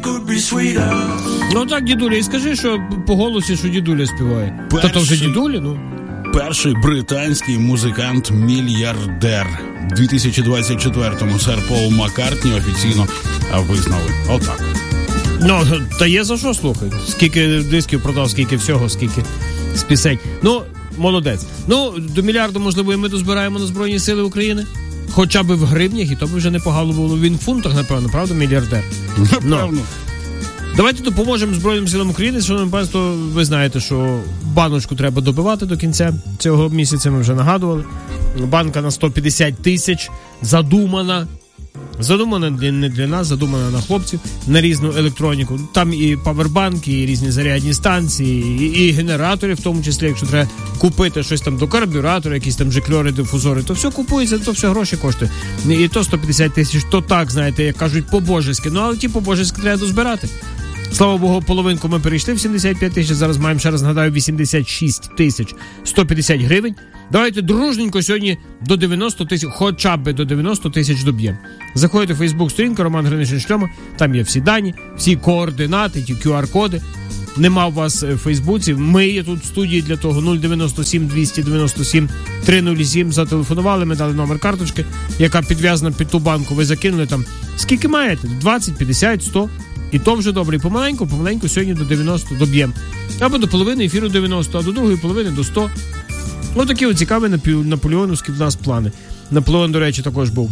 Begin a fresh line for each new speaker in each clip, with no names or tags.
Ну так, дідуля, і скажи, що по голосі, що дідуля співає. Та то вже дідуля, ну.
Перший британський музикант-мільярдер. У 2024-му сер Пол Маккартні офіційно визнали. Отак.
Ну, та є за що слухати. Скільки дисків продав, скільки всього, скільки з пісень. Ну, молодець. Ну, до мільярду, можливо, і ми дозбираємо на Збройні Сили України. Хоча б в гривнях, і то б вже непогано було. Він в фунтах, напевно, правда, мільярдер?
Напевно.
Давайте допоможемо Збройним Силам України. Шановне панство, ви знаєте, що баночку треба добивати до кінця цього місяця, ми вже нагадували. Банка на 150 тисяч задумана. Задумана не для нас, задумана на хлопців, на різну електроніку. Там і павербанки, і різні зарядні станції, і генератори, в тому числі, якщо треба купити щось там до карбюратора, якісь там жикльори, дифузори, то все купується, то все гроші коштує. І то 150 тисяч, то так, знаєте, як кажуть, по-божески. Ну, але ті по-божески треба дозбирати. Слава Богу, половинку ми перейшли в 75 тисяч, зараз маємо, ще раз нагадаю, 86 тисяч 150 гривень. Давайте дружненько сьогодні до 90 тисяч, хоча б до 90 тисяч доб'ємо. Заходите в Фейсбук-сторінку Роман Гринишин Шльома, там є всі дані, всі координати, ті QR-коди. Нема у вас в Фейсбуці, ми є тут в студії для того. 097 297 307, зателефонували, ми дали номер карточки, яка підв'язана під ту банку, ви закинули там, скільки маєте, 20, 50, 100. І то вже добре. І помаленьку сьогодні до 90 доб'ємо. Або до половини ефіру 90, а до другої половини до 100. Ось такі от цікаві наполеоновські в нас плани. Наполеон, до речі, також був.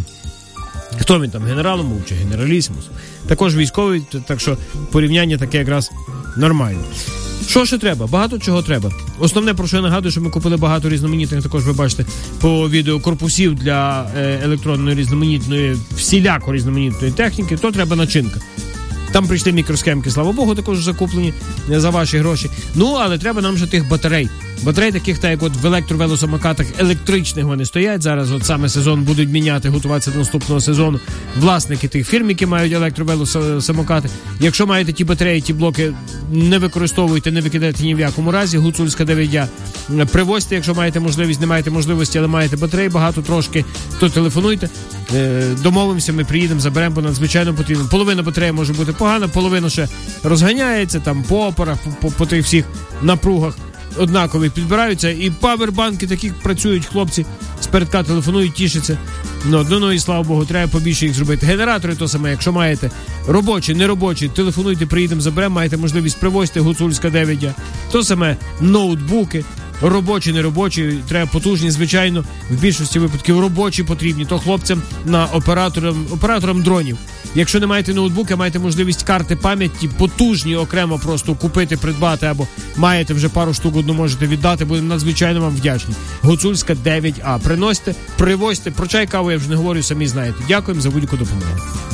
Хто він там, генералом був чи генералісимус? Також військовий, так що порівняння таке якраз нормальне. Що ще треба? Багато чого треба. Основне, про що я нагадую, що ми купили багато різноманітних, також ви бачите по відео, корпусів для електронної різноманітної, всіляко різноманітної техніки, то треба начинка. Там прийшли мікросхемки, слава Богу, також закуплені за ваші гроші. Ну, але треба нам вже тих батарей. Батарей таких, так як от в електровелосамокатах електричних вони стоять. Зараз от саме сезон будуть міняти, готуватися до наступного сезону. Власники тих фірм, які мають електровелосамокати. Якщо маєте ті батареї, ті блоки, не використовуйте, не викидайте ні в якому разі. Гуцульська 9А. Привозьте, якщо маєте можливість, не маєте можливості, але маєте батареї багато трошки, то телефонуйте. Домовимося, ми приїдемо, заберемо, бо надзвичайно потрібно. Половина батареї може бути погана, половина ще розганяється, там по опорах, по тих всіх напругах однакові підбираються. І павербанки такі працюють, хлопці спередка телефонують, тішаться. Ну і слава Богу, треба побільше їх зробити. Генератори то саме, якщо маєте робочі, неробочі, телефонуйте, приїдемо, заберемо, маєте можливість привозити, Гуцульська 9А. То саме ноутбуки, робочі, неробочі, треба потужні, звичайно, в більшості випадків робочі потрібні, то хлопцям на операторам дронів. Якщо не маєте ноутбука, маєте можливість карти пам'яті потужні окремо просто купити, придбати, або маєте вже пару штук, одну можете віддати, будемо надзвичайно вам вдячні. Гуцульська 9А. Приносьте, привозьте, про чай, каву я вже не говорю, самі знаєте. Дякуємо за будь-яку допомогу.